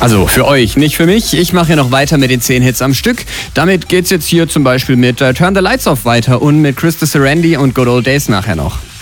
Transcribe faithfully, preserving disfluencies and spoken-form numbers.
Also für euch, nicht für mich. Ich mache hier noch weiter mit den zehn Hits am Stück. Damit geht's jetzt hier zum Beispiel mit äh, Turn the Lights Off weiter und mit Krista Sarandon und Good Old Days nachher noch.